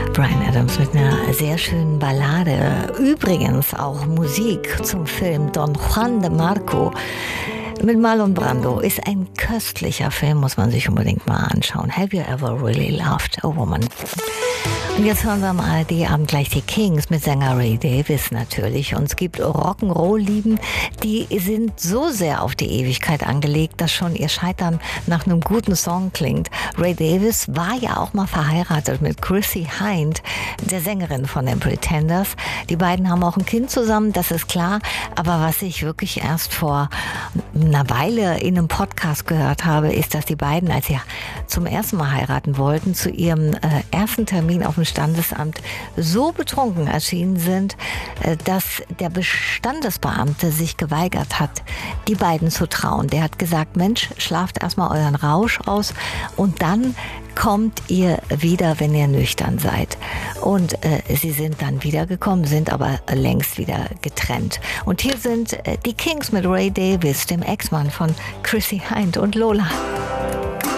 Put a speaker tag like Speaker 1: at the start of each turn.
Speaker 1: Bryan Adams mit einer sehr schönen Ballade. Übrigens auch Musik zum Film Don Juan de Marco mit Marlon Brando. Ist ein köstlicher Film, muss man sich unbedingt mal anschauen. Have you ever really loved a woman? Und jetzt hören wir am ARD-Abend gleich die Kings mit Sänger Ray Davies natürlich. Und es gibt Rock'n'Roll-Lieben, die sind so sehr auf die Ewigkeit angelegt, dass schon ihr Scheitern nach einem guten Song klingt. Ray Davies war ja auch mal verheiratet mit Chrissie Hynde, der Sängerin von den Pretenders. Die beiden haben auch ein Kind zusammen, das ist klar. Aber was ich wirklich erst vor einer Weile in einem Podcast gehört habe, ist, dass die beiden, als sie zum ersten Mal heiraten wollten, zu ihrem ersten Termin auf dem Standesamt so betrunken erschienen sind, dass der Standesbeamte sich geweigert hat, die beiden zu trauen. Der hat gesagt, Mensch, schlaft erstmal euren Rausch aus und dann kommt ihr wieder, wenn ihr nüchtern seid. Und sie sind dann wiedergekommen, sind aber längst wieder getrennt. Und hier sind die Kings mit Ray Davies, dem Ex-Mann von Chrissie Hynde und Lola.